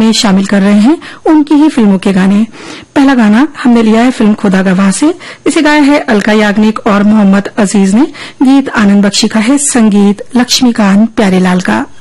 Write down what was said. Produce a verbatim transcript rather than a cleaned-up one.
में शामिल कर रहे हैं उनकी ही फिल्मों के गाने। पहला गाना हमने लिया है फिल्म खुदा गवाह से। इसे गाया है अलका याग्निक और मोहम्मद अजीज ने। गीत आनंद बख्शी का है, संगीत लक्ष्मीकांत प्यारेलाल का।